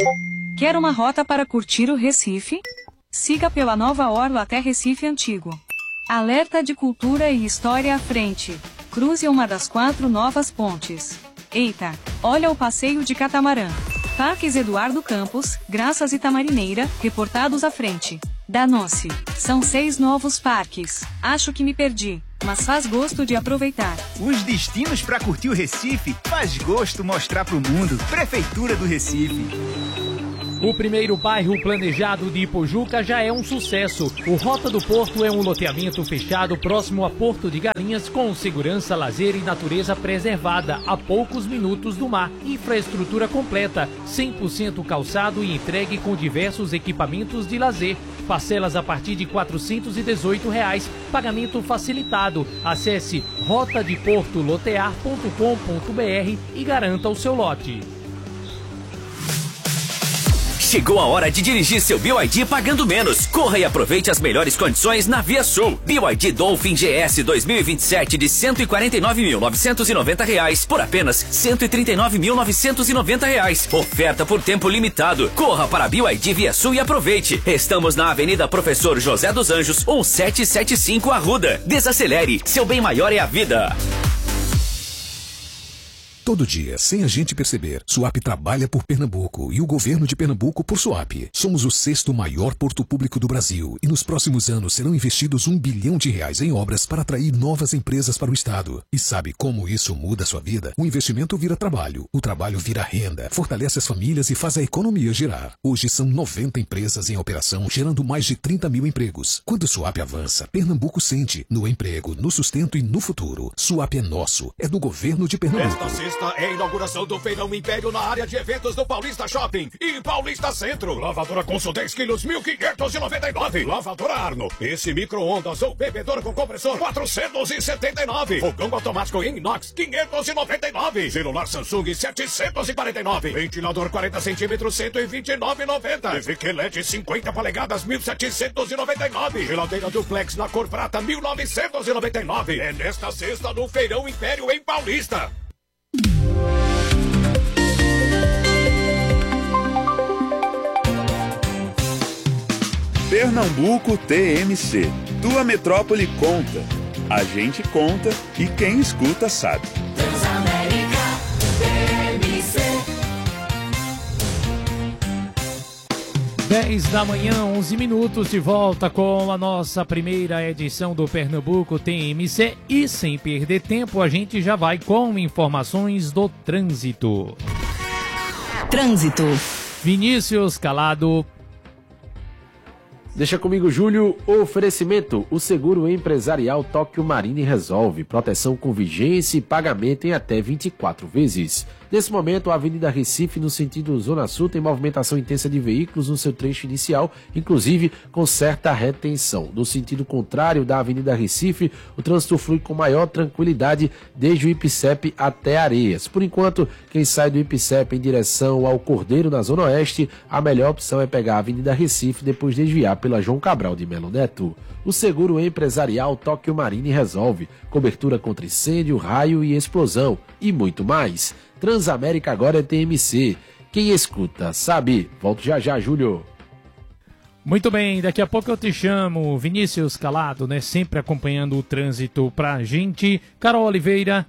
Quer uma rota para curtir o Recife? Siga pela Nova Orla até Recife Antigo. Alerta de cultura e história à frente. Cruze uma das 4 novas pontes. Eita, olha o passeio de catamarã. Parques Eduardo Campos, Graças e Tamarineira, reportados à frente. Danou-se. São 6 novos parques. Acho que me perdi, mas faz gosto de aproveitar. Os destinos para curtir o Recife faz gosto mostrar pro mundo. Prefeitura do Recife. O primeiro bairro planejado de Ipojuca já é um sucesso. O Rota do Porto é um loteamento fechado próximo a Porto de Galinhas com segurança, lazer e natureza preservada a poucos minutos do mar. Infraestrutura completa, 100% calçado e entregue com diversos equipamentos de lazer. Parcelas a partir de R$ 418, pagamento facilitado. Acesse rotadeportolotear.com.br e garanta o seu lote. Chegou a hora de dirigir seu BYD pagando menos. Corra e aproveite as melhores condições na Via Sul. BYD Dolphin GS 2027 de R$ 149.990 por apenas R$ 139.990. Oferta por tempo limitado. Corra para a BYD Via Sul e aproveite. Estamos na Avenida Professor José dos Anjos, 1775 Arruda. Desacelere, seu bem maior é a vida. Todo dia, sem a gente perceber, Suape trabalha por Pernambuco e o governo de Pernambuco por Suape. Somos o 6º maior porto público do Brasil e nos próximos anos serão investidos R$ 1 bilhão em obras para atrair novas empresas para o estado. E sabe como isso muda a sua vida? O investimento vira trabalho, o trabalho vira renda, fortalece as famílias e faz a economia girar. Hoje são 90 empresas em operação, gerando mais de 30 mil empregos. Quando Suape avança, Pernambuco sente no emprego, no sustento e no futuro. Suape é nosso, é do governo de Pernambuco. Esta é a inauguração do Feirão Império na área de eventos do Paulista Shopping e Paulista Centro. Lavadora Consul 10 quilos, 1.599. Lavadora Arno, esse micro-ondas ou bebedor com compressor, 479. Fogão automático em inox, 599. Celular Samsung, 749. Ventilador 40 centímetros, 129,90. TV QLED 50 polegadas, 1.799. Geladeira duplex na cor prata, 1.999. É nesta sexta no Feirão Império em Paulista. Pernambuco TMC. Tua metrópole conta. A gente conta e quem escuta sabe. Transamérica TMC. 10 da manhã, 11 minutos, de volta com a nossa primeira edição do Pernambuco TMC. E sem perder tempo, a gente já vai com informações do trânsito. Trânsito. Vinícius Calado. Deixa comigo, Júlio. Oferecimento: o seguro empresarial Tóquio Marine resolve. Proteção com vigência e pagamento em até 24 vezes. Nesse momento, a Avenida Recife, no sentido Zona Sul, tem movimentação intensa de veículos no seu trecho inicial, inclusive com certa retenção. No sentido contrário da Avenida Recife, o trânsito flui com maior tranquilidade desde o IPCEP até Areias. Por enquanto, quem sai do IPCEP em direção ao Cordeiro, na Zona Oeste, a melhor opção é pegar a Avenida Recife, depois desviar pela João Cabral de Melo Neto. O seguro empresarial Tóquio Marine resolve. Cobertura contra incêndio, raio e explosão e muito mais. Transamérica agora é TMC. Quem escuta sabe. Volto já já, Júlio. Muito bem, daqui a pouco eu te chamo, Vinícius Calado, né? Sempre acompanhando o trânsito pra gente. Carol Oliveira.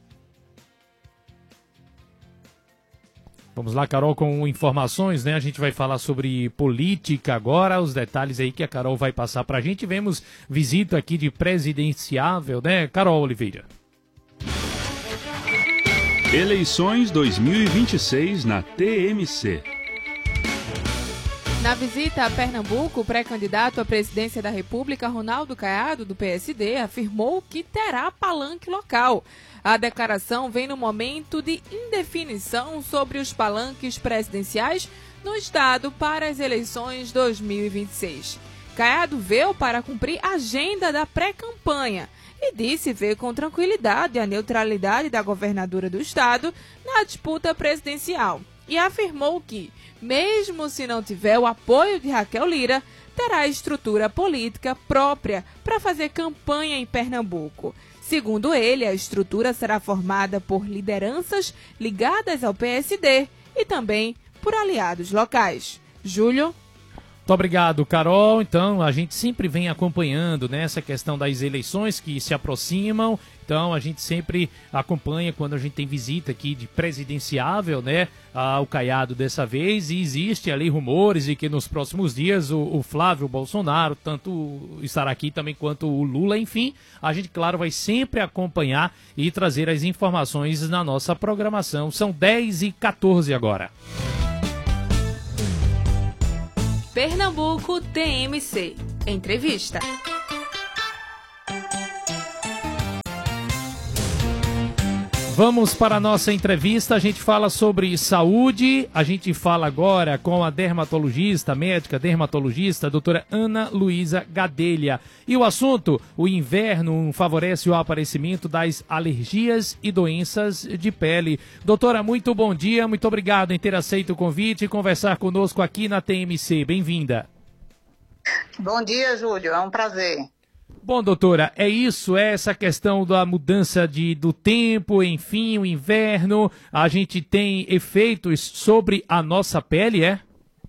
Vamos lá, Carol, com informações, né? A gente vai falar sobre política agora, os detalhes aí que a Carol vai passar pra gente. Vemos visita aqui de presidenciável, né? Carol Oliveira. Eleições 2026 na TMC. Na visita a Pernambuco, o pré-candidato à presidência da República, Ronaldo Caiado, do PSD, afirmou que terá palanque local. A declaração vem no momento de indefinição sobre os palanques presidenciais no estado para as eleições 2026. Caiado veio para cumprir a agenda da pré-campanha e disse ver com tranquilidade a neutralidade da governadora do estado na disputa presidencial. E afirmou que, mesmo se não tiver o apoio de Raquel Lira, terá estrutura política própria para fazer campanha em Pernambuco. Segundo ele, a estrutura será formada por lideranças ligadas ao PSD e também por aliados locais. Júlio? Muito obrigado, Carol. Então, a gente sempre vem acompanhando, né, essa questão das eleições que se aproximam. Então, a gente sempre acompanha quando a gente tem visita aqui de presidenciável, né, ao Caiado dessa vez. E existe ali rumores de que nos próximos dias o Flávio Bolsonaro, tanto estará aqui também quanto o Lula. Enfim, a gente, claro, vai sempre acompanhar e trazer as informações na nossa programação. São 10h14 agora. Pernambuco TMC. Entrevista. Vamos para a nossa entrevista. A gente fala sobre saúde. A gente fala agora com a dermatologista, médica dermatologista, doutora Ana Luísa Gadelha. E o assunto, o inverno favorece o aparecimento das alergias e doenças de pele. Doutora, muito bom dia. Muito obrigado em ter aceito o convite e conversar conosco aqui na TMC. Bem-vinda. Bom dia, Júlio. É um prazer. Bom, doutora, é isso, é essa questão da mudança do tempo, enfim, o inverno, a gente tem efeitos sobre a nossa pele, é?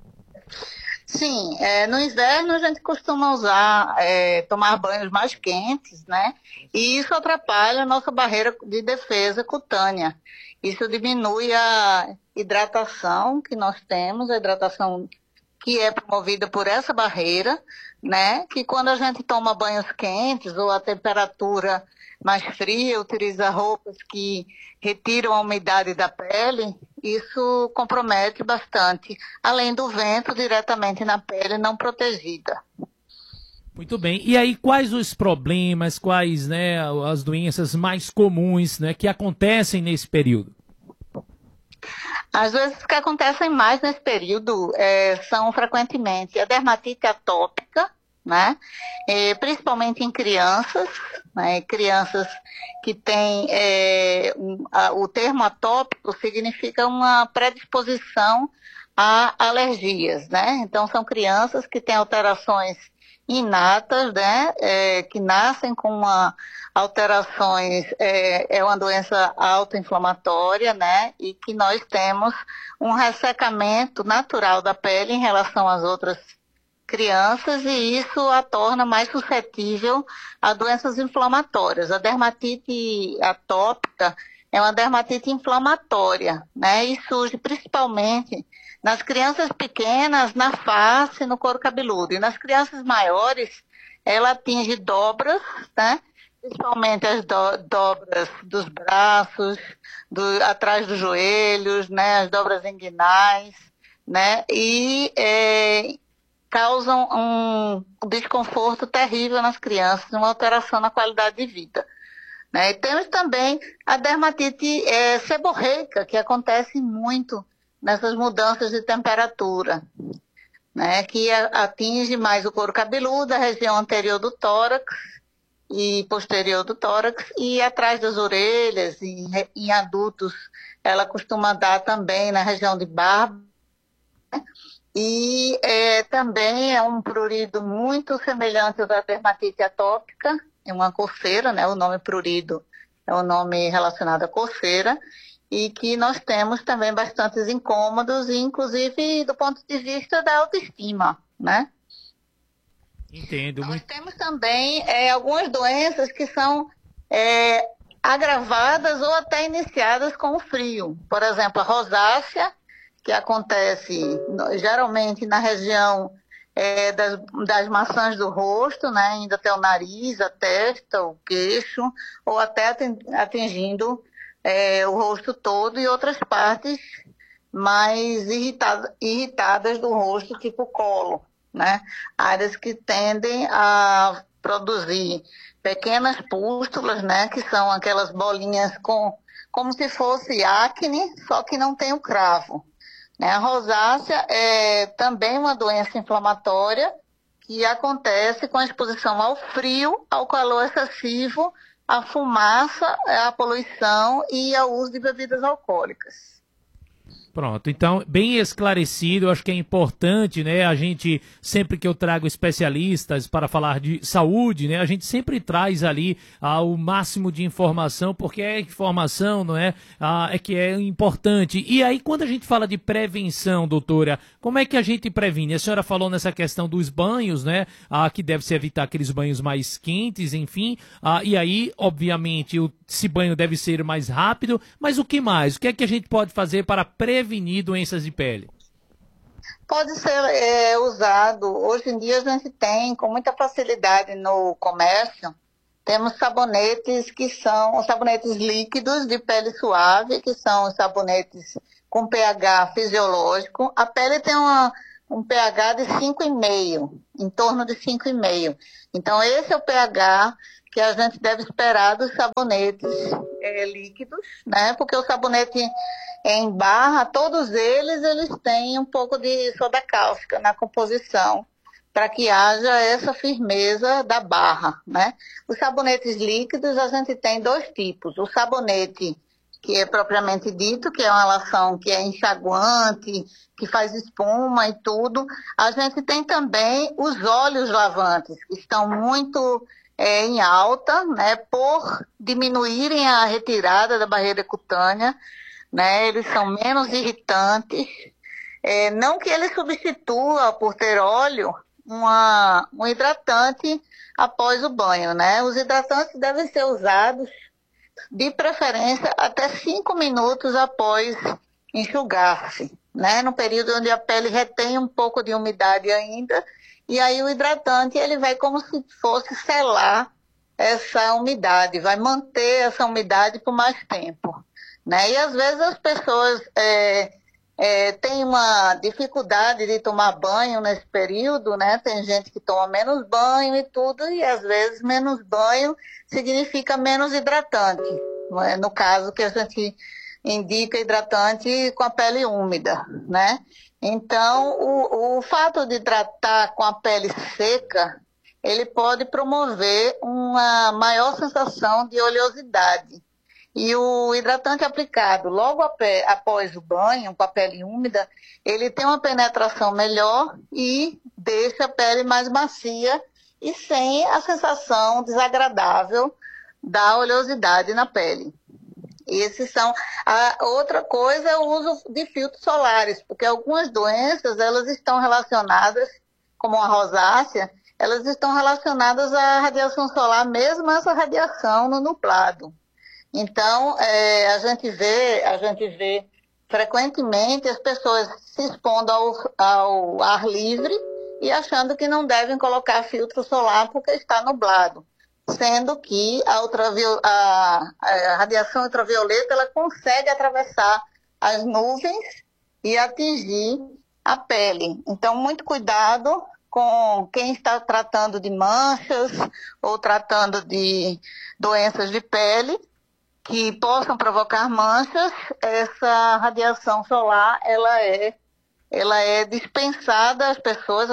Sim, no inverno a gente costuma tomar banhos mais quentes, né? E isso atrapalha a nossa barreira de defesa cutânea. Isso diminui a hidratação que nós temos, a hidratação que é promovida por essa barreira, né? Que quando a gente toma banhos quentes ou a temperatura mais fria, utiliza roupas que retiram a umidade da pele, isso compromete bastante, além do vento diretamente na pele não protegida. Muito bem. E aí, quais os problemas, quais, né, as doenças mais comuns, né, que acontecem nesse período? As doenças que acontecem mais nesse período são frequentemente a dermatite atópica, né? Principalmente em crianças, né? Crianças que têm o termo atópico significa uma predisposição a alergias, né? Então são crianças que têm alterações inatas, né? Que nascem com alterações, é uma doença autoinflamatória, né? E que nós temos um ressecamento natural da pele em relação às outras crianças e isso a torna mais suscetível a doenças inflamatórias. A dermatite atópica é uma dermatite inflamatória, né? E surge principalmente nas crianças pequenas, na face, no couro cabeludo. E nas crianças maiores, ela atinge dobras, né? Principalmente as dobras dos braços, atrás dos joelhos, né? As dobras inguinais, né? E causam um desconforto terrível nas crianças, uma alteração na qualidade de vida. Né? E temos também a dermatite seborreica, que acontece muito nessas mudanças de temperatura, né? Que atinge mais o couro cabeludo, a região anterior do tórax e posterior do tórax e atrás das orelhas. E em adultos ela costuma dar também na região de barba, né? E também é um prurido muito semelhante ao da dermatite atópica, é uma coceira, né? O nome prurido é um nome relacionado à coceira, e que nós temos também bastantes incômodos, inclusive do ponto de vista da autoestima, né? Entendo. Nós temos também algumas doenças que são agravadas ou até iniciadas com o frio. Por exemplo, a rosácea, que acontece geralmente na região das maçãs do rosto, né, indo até o nariz, a testa, o queixo, ou até atingindo o rosto todo e outras partes mais irritadas do rosto, tipo o colo, né? Áreas que tendem a produzir pequenas pústulas, né, que são aquelas bolinhas como se fosse acne, só que não tem o cravo. A rosácea é também uma doença inflamatória que acontece com a exposição ao frio, ao calor excessivo, à fumaça, à poluição e ao uso de bebidas alcoólicas. Pronto, então, bem esclarecido, acho que é importante, né, a gente, sempre que eu trago especialistas para falar de saúde, né, a gente sempre traz ali o máximo de informação, porque é informação, não é, é que é importante. E aí, quando a gente fala de prevenção, doutora, como é que a gente previne? A senhora falou nessa questão dos banhos, né, que deve-se evitar aqueles banhos mais quentes, enfim, e aí, obviamente, esse banho deve ser mais rápido, mas o que mais? O que é que a gente pode fazer para prevenir doenças de pele? Pode ser usado. Hoje em dia a gente tem com muita facilidade no comércio, temos sabonetes que são os sabonetes líquidos de pele suave, que são os sabonetes com pH fisiológico. A pele tem um pH de 5,5, em torno de 5,5. Então esse é o pH que a gente deve esperar dos sabonetes líquidos, né? Porque o sabonete em barra, todos eles têm um pouco de soda cáustica na composição, para que haja essa firmeza da barra, né? Os sabonetes líquidos a gente tem dois tipos. O sabonete que é propriamente dito, que é uma loção que é enxaguante, que faz espuma e tudo. A gente tem também os óleos lavantes, que estão muito em alta, né, por diminuírem a retirada da barreira cutânea, né, eles são menos irritantes, não que ele substitua, por ter óleo, um hidratante após o banho, né, os hidratantes devem ser usados, de preferência, até 5 minutos após enxugar-se, né, no período onde a pele retém um pouco de umidade ainda. E aí o hidratante, ele vai como se fosse selar essa umidade, vai manter essa umidade por mais tempo, né? E às vezes as pessoas têm uma dificuldade de tomar banho nesse período, né? Tem gente que toma menos banho e tudo, e às vezes menos banho significa menos hidratante, né? No caso que a gente indica hidratante com a pele úmida, né? Então, o fato de hidratar com a pele seca, ele pode promover uma maior sensação de oleosidade. E o hidratante aplicado logo após o banho, com a pele úmida, ele tem uma penetração melhor e deixa a pele mais macia e sem a sensação desagradável da oleosidade na pele. Esses são. A outra coisa é o uso de filtros solares, porque algumas doenças, elas estão relacionadas, como a rosácea, elas estão relacionadas à radiação solar, mesmo essa radiação no nublado. Então, a gente vê frequentemente as pessoas se expondo ao ar livre e achando que não devem colocar filtro solar porque está nublado. Sendo que a radiação ultravioleta, ela consegue atravessar as nuvens e atingir a pele. Então, muito cuidado com quem está tratando de manchas ou tratando de doenças de pele que possam provocar manchas. Essa radiação solar, ela é dispensada às pessoas,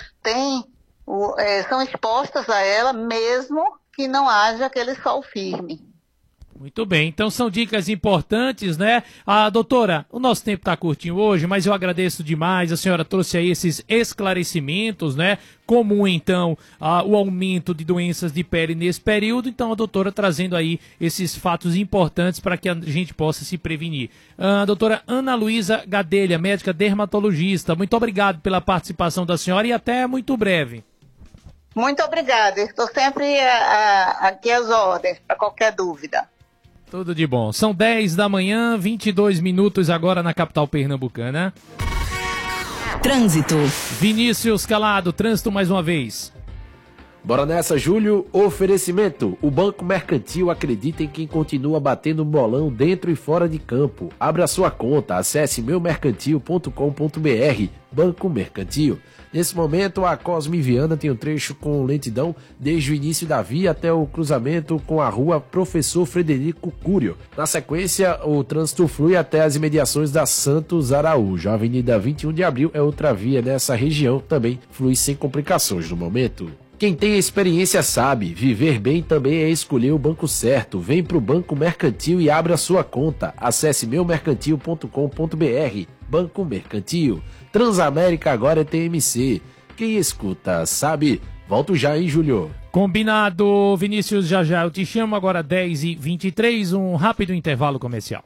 são expostas a ela, mesmo que não haja aquele sol firme. Muito bem, então são dicas importantes, né? Doutora, o nosso tempo está curtinho hoje, mas eu agradeço demais, a senhora trouxe aí esses esclarecimentos, né? Como então o aumento de doenças de pele nesse período, então a doutora trazendo aí esses fatos importantes para que a gente possa se prevenir. Doutora Ana Luísa Gadelha, médica dermatologista, muito obrigado pela participação da senhora e até muito breve. Muito obrigada, estou sempre aqui às ordens para qualquer dúvida. Tudo de bom. São 10 da manhã, 22 minutos agora na capital pernambucana. Trânsito. Vinícius Calado, trânsito mais uma vez. Bora nessa, Júlio. Oferecimento. O Banco Mercantil acredita em quem continua batendo bolão dentro e fora de campo. Abra a sua conta. Acesse meumercantil.com.br. Banco Mercantil. Nesse momento, a Cosme Viana tem um trecho com lentidão desde o início da via até o cruzamento com a rua Professor Frederico Cúrio. Na sequência, o trânsito flui até as imediações da Santos Araújo. A Avenida 21 de Abril é outra via nessa região, também flui sem complicações no momento. Quem tem experiência sabe, viver bem também é escolher o banco certo. Vem pro Banco Mercantil e abra sua conta. Acesse meumercantil.com.br. Banco Mercantil. Transamérica agora é TMC. Quem escuta sabe. Volto já, hein, Júlio? Combinado, Vinícius, já eu te chamo, agora 10h23, um rápido intervalo comercial.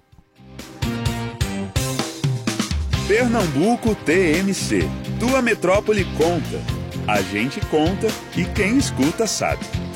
Pernambuco TMC. Tua metrópole conta. A gente conta e quem escuta sabe.